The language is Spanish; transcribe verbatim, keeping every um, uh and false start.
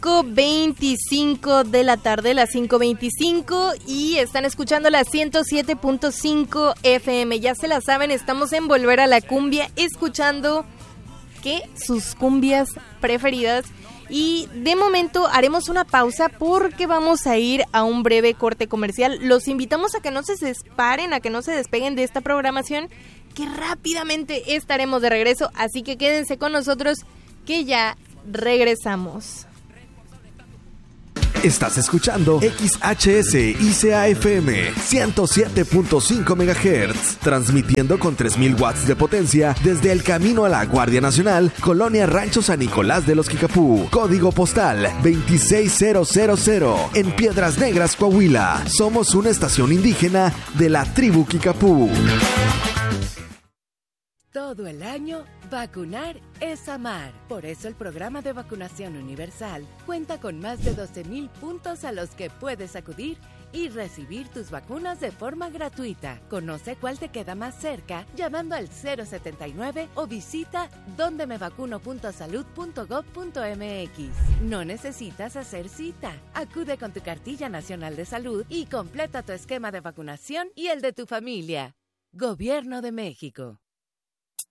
cinco veinticinco de la tarde, las cinco veinticinco, y están escuchando la ciento siete punto cinco F M. Ya se la saben, estamos en Volver a la Cumbia, escuchando ¿qué? Sus cumbias preferidas. Y de momento haremos una pausa porque vamos a ir a un breve corte comercial. Los invitamos a que no se disparen, a que no se despeguen de esta programación, que rápidamente estaremos de regreso. Así que quédense con nosotros, que ya regresamos. Estás escuchando X H S I C A F M ciento siete punto cinco megahertz, transmitiendo con tres mil watts de potencia desde el camino a la Guardia Nacional, Colonia Rancho San Nicolás de los Quicapú, código postal veintiséis mil en Piedras Negras, Coahuila. Somos una estación indígena de la tribu Quicapú. Todo el año, vacunar es amar. Por eso el programa de vacunación universal cuenta con más de doce mil puntos a los que puedes acudir y recibir tus vacunas de forma gratuita. Conoce cuál te queda más cerca llamando al cero setenta y nueve o visita donde me vacuno punto salud punto gob punto m x. No necesitas hacer cita. Acude con tu cartilla nacional de salud y completa tu esquema de vacunación y el de tu familia. Gobierno de México.